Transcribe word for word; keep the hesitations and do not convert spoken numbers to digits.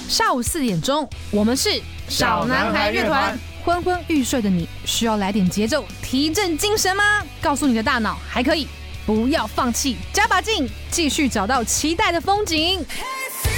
下午四点钟，我们是小男孩乐团。 昏昏欲睡的你，需要来点节奏提振精神吗？告诉你的大脑还可以，不要放弃，加把劲，继续找到期待的风景。